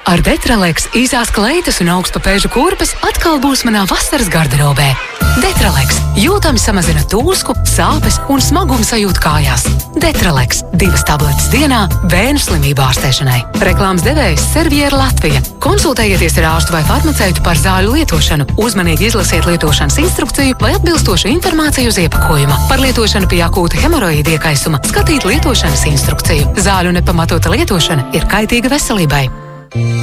Ar Detralex īsās kleitas un augstpapēžu kurpes atkal būs manā vasaras garderobē. Detralex jūtami samazina tūsku, sāpes un smagumu sajūtu kājās. Detralex 2 tabletes dienā vēnu slimību ārstēšanai. Reklāmas devējs Serviera Latvija. Konsultējieties ar ārstu vai farmaceitu par zāļu lietošanu. Uzmanīgi izlasiet lietošanas instrukciju vai atbilstošu informāciju uz iepakojuma. Par lietošanu pie akūta hemoroīda iekaisuma skatīt lietošanas instrukciju. Zāļu nepamatota lietošana ir kaitīga veselībai.